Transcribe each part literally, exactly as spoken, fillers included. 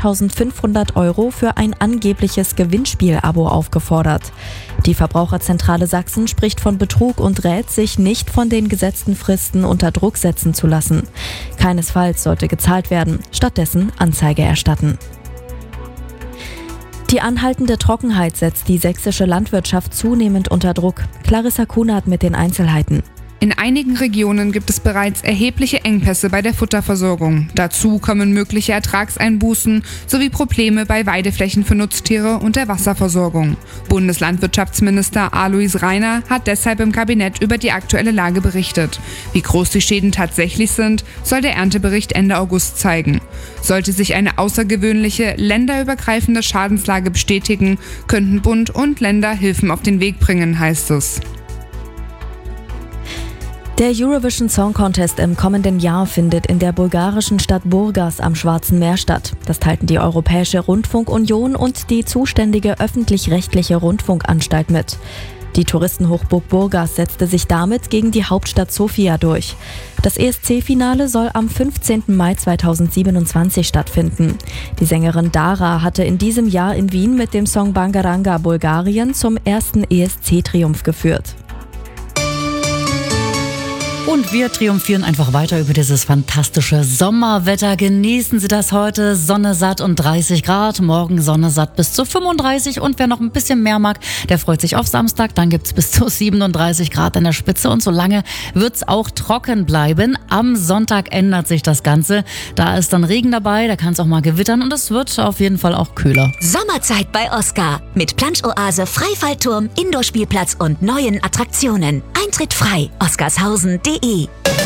zweitausendfünfhundert Euro für ein angebliches Gewinnspiel-Abo aufgefordert. Die Verbraucherzentrale Sachsen spricht von Betrug und rät, sich nicht von den gesetzten Fristen unter Druck setzen zu lassen. Keinesfalls sollte gezahlt werden, stattdessen Anzeige erstatten. Die anhaltende Trockenheit setzt die sächsische Landwirtschaft zunehmend unter Druck. Clarissa Kunert mit den Einzelheiten. In einigen Regionen gibt es bereits erhebliche Engpässe bei der Futterversorgung. Dazu kommen mögliche Ertragseinbußen sowie Probleme bei Weideflächen für Nutztiere und der Wasserversorgung. Bundeslandwirtschaftsminister Alois Rainer hat deshalb im Kabinett über die aktuelle Lage berichtet. Wie groß die Schäden tatsächlich sind, soll der Erntebericht Ende August zeigen. Sollte sich eine außergewöhnliche, länderübergreifende Schadenslage bestätigen, könnten Bund und Länder Hilfen auf den Weg bringen, heißt es. Der Eurovision Song Contest im kommenden Jahr findet in der bulgarischen Stadt Burgas am Schwarzen Meer statt. Das teilten die Europäische Rundfunkunion und die zuständige öffentlich-rechtliche Rundfunkanstalt mit. Die Touristenhochburg Burgas setzte sich damit gegen die Hauptstadt Sofia durch. Das E S C-Finale soll am fünfzehnten Mai zweitausendsiebenundzwanzig stattfinden. Die Sängerin Dara hatte in diesem Jahr in Wien mit dem Song Bangaranga Bulgarien zum ersten E S C-Triumph geführt. Und wir triumphieren einfach weiter über dieses fantastische Sommerwetter. Genießen Sie das heute. Sonne satt und dreißig Grad. Morgen Sonne satt bis zu fünfunddreißig. Und wer noch ein bisschen mehr mag, der freut sich auf Samstag. Dann gibt's bis zu siebenunddreißig Grad an der Spitze. Und solange wird's auch trocken bleiben. Am Sonntag ändert sich das Ganze. Da ist dann Regen dabei, da kann es auch mal gewittern. Und es wird auf jeden Fall auch kühler. Sommerzeit bei Oscar. Mit Plansch-Oase, Freifallturm, Indoor-Spielplatz und neuen Attraktionen. Eintritt frei. oscarshausen punkt de.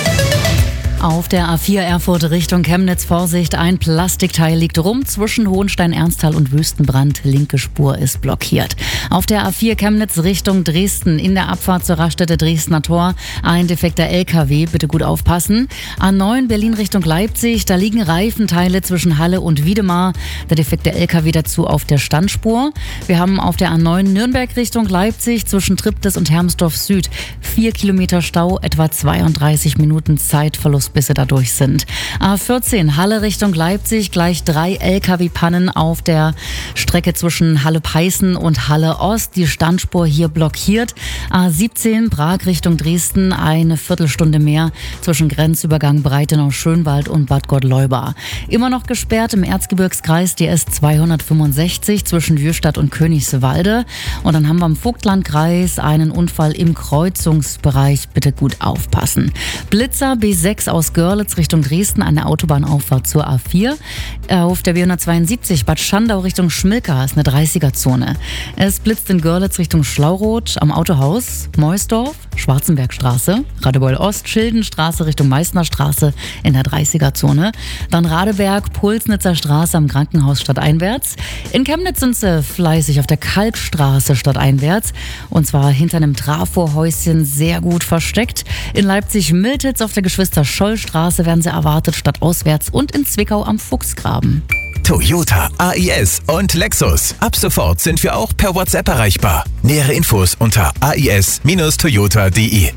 Auf der A vier Erfurt Richtung Chemnitz, Vorsicht, ein Plastikteil liegt rum zwischen Hohenstein-Ernsthal und Wüstenbrand. Linke Spur ist blockiert. Auf der A vier Chemnitz Richtung Dresden, in der Abfahrt zur Raststätte Dresdner Tor, ein defekter L K W, bitte gut aufpassen. A neun Berlin Richtung Leipzig, da liegen Reifenteile zwischen Halle und Wiedemar. Der defekte L K W dazu auf der Standspur. Wir haben auf der A neun Nürnberg Richtung Leipzig zwischen Triptis und Hermsdorf Süd vier Kilometer Stau, etwa zweiunddreißig Minuten Zeitverlust, bis sie da durch sind. A vierzehn Halle Richtung Leipzig, gleich drei L K W-Pannen auf der Strecke zwischen Halle-Peißen und Halle Ost. Die Standspur hier blockiert. A siebzehn Prag Richtung Dresden, eine Viertelstunde mehr zwischen Grenzübergang Breitenau-Schönwald und Bad Gottleuba. Immer noch gesperrt im Erzgebirgskreis die S zweihundertfünfundsechzig zwischen Jüstadt und Königswalde. Und dann haben wir im Vogtlandkreis einen Unfall im Kreuzungsbereich. Bitte gut aufpassen. Blitzer B sechs aus Görlitz Richtung Dresden an der Autobahnauffahrt zur A vier. Auf der B hundertzweiundsiebzig Bad Schandau Richtung Schmilka ist eine dreißiger-Zone. Es blitzt in Görlitz Richtung Schlauroth am Autohaus, Meusdorf, Schwarzenbergstraße, Radebeul Ost, Schildenstraße Richtung Meißner Straße in der dreißiger-Zone. Dann Radeberg, Pulsnitzer Straße am Krankenhaus stadteinwärts. In Chemnitz sind sie fleißig auf der Kalkstraße stadteinwärts. Und zwar hinter einem Trafohäuschen sehr gut versteckt. In Leipzig-Miltitz auf der Geschwister-Scholl-Straße werden sie erwartet, stadtauswärts, und in Zwickau am Fuchsgraben. Toyota, A I S und Lexus. Ab sofort sind wir auch per WhatsApp erreichbar. Nähere Infos unter a i s Bindestrich toyota punkt de.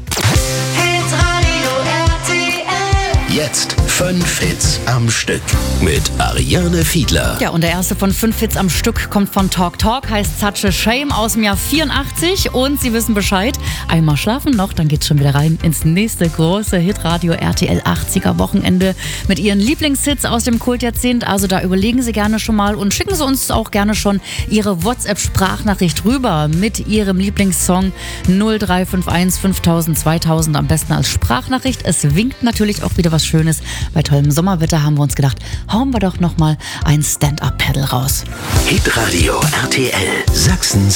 Jetzt fünf Hits am Stück mit Ariane Fiedler. Ja, und der erste von fünf Hits am Stück kommt von Talk Talk, heißt Such a Shame, aus dem Jahr vierundachtzig. Und Sie wissen Bescheid, einmal schlafen noch, dann geht's schon wieder rein ins nächste große Hitradio R T L achtziger Wochenende mit Ihren Lieblingshits aus dem Kultjahrzehnt. Also da überlegen Sie gerne schon mal und schicken Sie uns auch gerne schon Ihre WhatsApp-Sprachnachricht rüber mit Ihrem Lieblingssong null drei fünf eins fünftausend zweitausend, am besten als Sprachnachricht. Es winkt natürlich auch wieder was Schönes. Bei tollem Sommerwetter haben wir uns gedacht, hauen wir doch nochmal ein Stand-Up-Paddle raus. Hitradio R T L, Sachsens